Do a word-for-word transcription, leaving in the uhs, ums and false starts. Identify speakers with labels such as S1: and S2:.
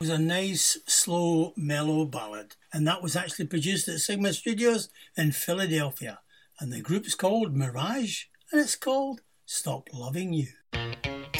S1: was a nice, slow, mellow ballad, and that was actually produced at Sigma Studios in Philadelphia, and the group's called Mirage, and it's called Stop Loving You.